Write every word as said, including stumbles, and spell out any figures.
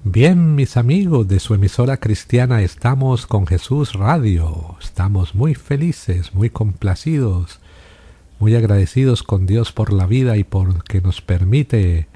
Bien, mis amigos de su emisora cristiana, estamos con Jesús Radio. Estamos muy felices, muy complacidos, muy agradecidos con Dios por la vida y por que nos permite